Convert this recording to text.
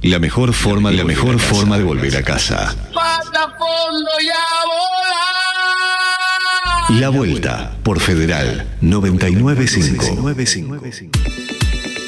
La mejor forma de volver a casa. Pata fondo y a volar. La Vuelta por Federal 995.